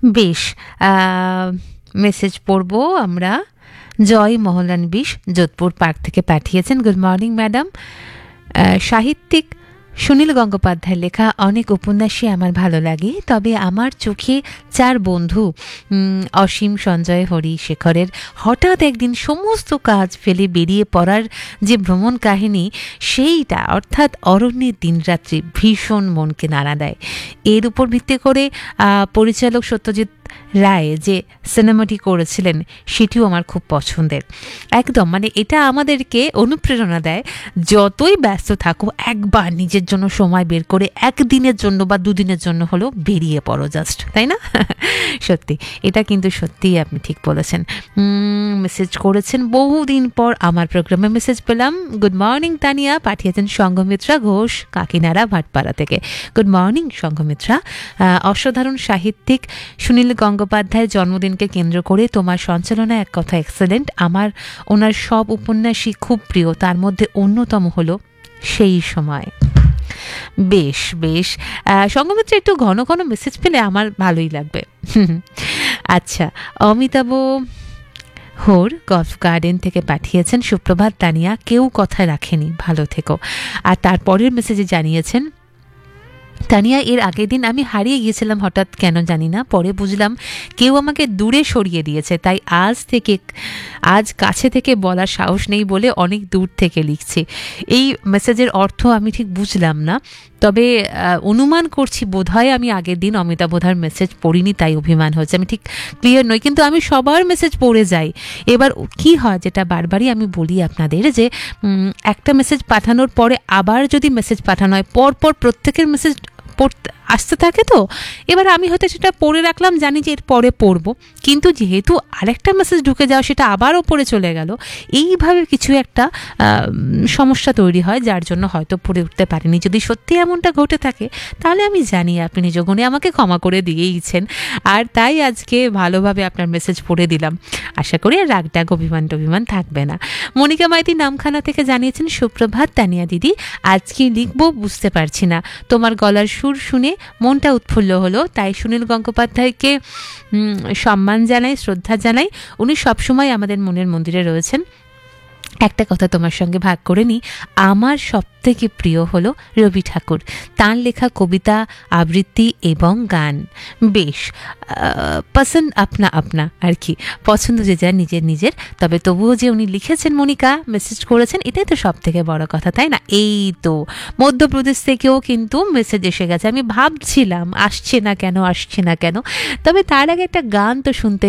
বেশ, মেসেজ পড়বো আমরা। জয় মহলান বিশ যোধপুর পার্ক থেকে পাঠিয়েছেন। Good morning madam. সাহিত্যিক সুনীল গঙ্গোপাধ্যায়ের লেখা অনেক উপন্যাসই আমার ভালো লাগে, তবে আমার চোখে চার বন্ধু অসীম, সঞ্জয়, হরি, শেখরের হঠাৎ একদিন সমস্ত কাজ ফেলে বেরিয়ে পড়ার যে ভ্রমণ কাহিনী, সেইটা অর্থাৎ অরণ্যের দিনরাত্রি ভীষণ মনকে নাড়া দেয়। এর উপর ভিত্তি করে পরিচালক সত্যজিৎ রায় যে সিনেমাটি করেছিলেন সেটিও আমার খুব পছন্দের। একদম মানে এটা আমাদেরকে অনুপ্রেরণা দেয়, যতই ব্যস্ত থাকো একবার নিজের জন্য সময় বের করে একদিনের জন্য বা দুদিনের জন্য হলেও বেরিয়ে পড়ো জাস্ট, তাই না? সত্যি, এটা কিন্তু সত্যিই আপনি ঠিক বলেছেন। মেসেজ করেছেন বহুদিন পর আমার প্রোগ্রামে মেসেজ পেলাম। গুড মর্নিং তানিয়া, পাঠিয়েছেন সংঘমিত্রা ঘোষ কাকিনাড়া ভাটপাড়া থেকে। গুড মর্নিং সংঘমিত্রা। অসাধারণ সাহিত্যিক সুনীল গঙ্গোপাধ্যায়ের জন্মদিনকে কেন্দ্র করে তোমার সঞ্চালনা এক কথা এক্সেলেন্ট। আমার ওনার সব উপন্যাসই খুব প্রিয়, তার মধ্যে অন্যতম হলো সেই সময়। বেশ বেশ, সংঘমিত্র একটু ঘন ঘন মেসেজ পেলে আমার ভালোই লাগবে। আচ্ছা, অমিতাভ হোর গল্ফ গার্ডেন থেকে পাঠিয়েছেন। সুপ্রভাত তানিয়া, কেউ কথা রাখেনি, ভালো থেকো। আর তারপরের মেসেজে জানিয়েছেন, তানিয়া এর আগের দিন আমি হারিয়ে গিয়েছিলাম হঠাৎ, কেন জানি না, পরে বুঝলাম কেউ আমাকে দূরে সরিয়ে দিয়েছে, তাই আজ কাছে থেকে বলার সাহস নেই বলে অনেক দূর থেকে লিখছি। এই মেসেজের অর্থ আমি ঠিক বুঝলাম না, তবে অনুমান করছি বোধহয় আমি আগের দিন অমিতাভধার মেসেজ পড়িনি, তাই অভিমান হয়েছে। আমি ঠিক ক্লিয়ার নই, কিন্তু আমি সবার মেসেজ পড়ে যাই। এবার কি হয়, যেটা বারবারই আমি বলি আপনাদের, যে একটা মেসেজ পাঠানোর পরে আবার যদি মেসেজ পাঠানো হয়, পরপর প্রত্যেকের মেসেজ পড়তে আসতে থাকে, তো এবার আমি হয়তো সেটা পড়ে রাখলাম, জানি যে এর পরে পড়বো, কিন্তু যেহেতু আরেকটা মেসেজ ঢুকে যাওয়া, সেটা আবারও পড়ে চলে গেল, এইভাবে কিছু একটা সমস্যা তৈরি হয়, যার জন্য হয়তো পড়ে উঠতে পারিনি। যদি সত্যি এমনটা ঘটে থাকে, তাহলে আমি জানি আপনি নিজ গুণে আমাকে ক্ষমা করে দিয়েইছেন, আর তাই আজকে ভালোভাবে আপনার মেসেজ পড়ে দিলাম। আশা করি আর রাগ ডাক অভিমান থাকবে না। মনিকা মাইতি নামখানা থেকে জানিয়েছেন, সুপ্রভাত তানিয়া দিদি, আজকে লিখবো বুঝতে পারছি না, তোমার গলার সুর শুনে মনটা উৎফুল্ল হলো, তাই সুনীল গঙ্গোপাধ্যায়কে সম্মান জানাই, শ্রদ্ধা জানাই। উনি সবসময় আমাদের মনের মন্দিরে রয়েছেন। একটা কথা তোমার সঙ্গে ভাগ করে নিই, আমার সবথেকে প্রিয় হলো রবি ঠাকুর, তাঁর লেখা কবিতা, আবৃত্তি এবং গান। বেশ, পছন্দ আপনা আপনা আর কি, পছন্দ যে যার নিজের, তবে তবুও যে উনি লিখেছেন, মনিকা মেসেজ করেছেন, এটাই তো সব থেকে বড় কথা, তাই না? এই তো মধ্যপ্রদেশ থেকেও কিন্তু মেসেজ এসে গেছে। আমি ভাবছিলাম আসছে না কেন, তবে তার আগে একটা গান তো শুনতে